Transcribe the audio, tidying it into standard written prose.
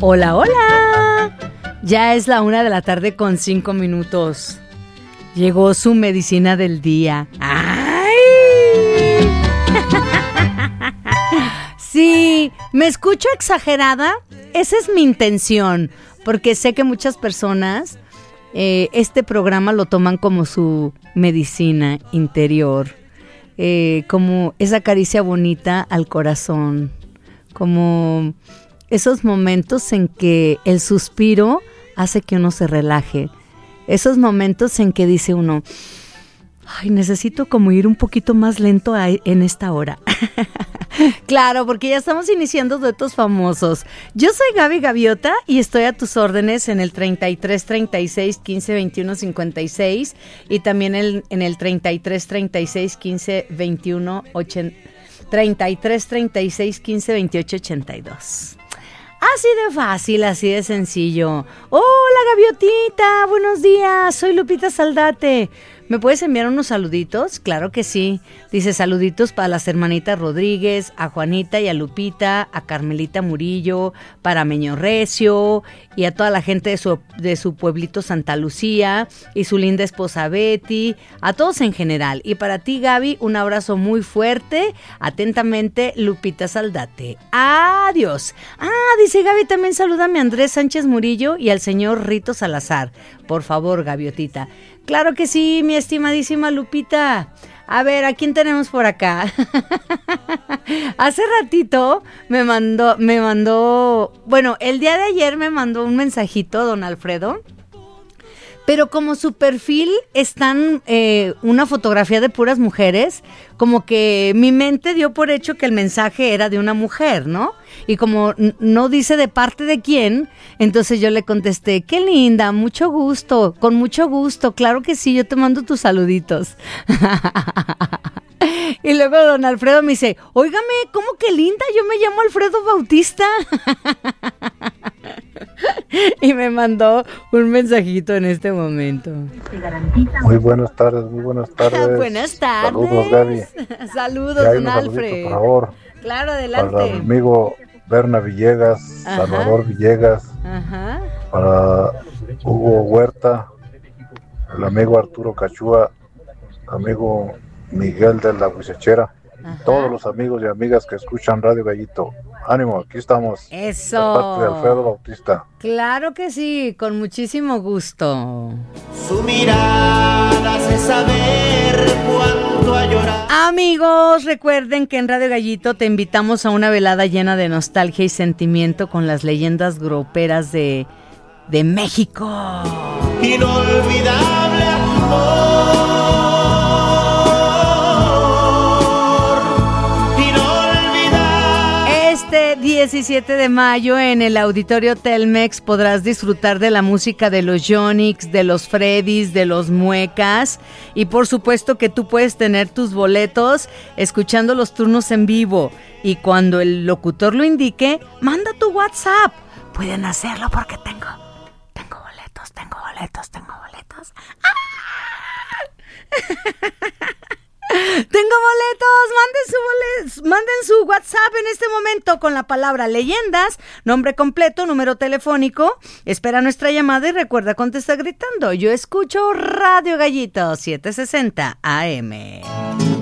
Hola, hola. Ya es la 1:05 p.m. Llegó su medicina del día. ¡Ay! Sí, ¿me escucho exagerada? Esa es mi intención, porque sé que muchas personas este programa lo toman como su medicina interior, como esa caricia bonita al corazón, como esos momentos en que el suspiro hace que uno se relaje, esos momentos en que dice uno, ay, necesito como ir un poquito más lento en esta hora. Claro, porque ya estamos iniciando duetos famosos. Yo soy Gaby Gaviota y estoy a tus órdenes en el 33 36 15 21 56 y también en el 33 36 15 21 33 36 15 28 82. Así de fácil, así de sencillo. Hola Gaviotita, buenos días, soy Lupita Saldate. ¿Me puedes enviar unos saluditos? Claro que sí. Dice saluditos para las hermanitas Rodríguez, a Juanita y a Lupita, a Carmelita Murillo, para Meño Recio y a toda la gente de su pueblito Santa Lucía y su linda esposa Betty, a todos en general. Y para ti, Gaby, un abrazo muy fuerte. Atentamente, Lupita Saldate. Adiós. Dice Gaby, también salúdame a Andrés Sánchez Murillo y al señor Rito Salazar. Por favor, Gaviotita. Claro que sí, mi estimadísima Lupita. A ver, ¿a quién tenemos por acá? Hace ratito me mandó, bueno, el día de ayer me mandó un mensajito don Alfredo, pero como su perfil están una fotografía de puras mujeres, como que mi mente dio por hecho que el mensaje era de una mujer, ¿no? Y como no dice de parte de quién, entonces yo le contesté, qué linda, mucho gusto, con mucho gusto, claro que sí, yo te mando tus saluditos. Y luego don Alfredo me dice, óigame, ¿cómo que linda? Yo me llamo Alfredo Bautista. Y me mandó un mensajito en este momento. Muy buenas tardes, muy buenas tardes. Buenas tardes. Saludos, Gaby. Saludos, don Alfredo. Por favor. Claro, adelante. Para mi amigo Berna Villegas, ajá. Salvador Villegas, ajá. Para Hugo Huerta, el amigo Arturo Cachúa, amigo Miguel de la Huizechera, todos los amigos y amigas que escuchan Radio Gallito. Ánimo, aquí estamos. Eso. De parte de Alfredo Bautista. Claro que sí, con muchísimo gusto. Su mirada hace saber cuánto ha llorado. Amigos, recuerden que en Radio Gallito te invitamos a una velada llena de nostalgia y sentimiento con las leyendas groperas de México. Inolvidable amor. 17 de mayo en el Auditorio Telmex podrás disfrutar de la música de los Yonix, de los Freddys, de los Muecas y por supuesto que tú puedes tener tus boletos escuchando los turnos en vivo y cuando el locutor lo indique, manda tu WhatsApp. Pueden hacerlo porque tengo boletos. ¡Ah! Tengo boletos, manden su WhatsApp en este momento con la palabra leyendas, nombre completo, número telefónico, espera nuestra llamada y recuerda contestar gritando, yo escucho Radio Gallito 760 AM.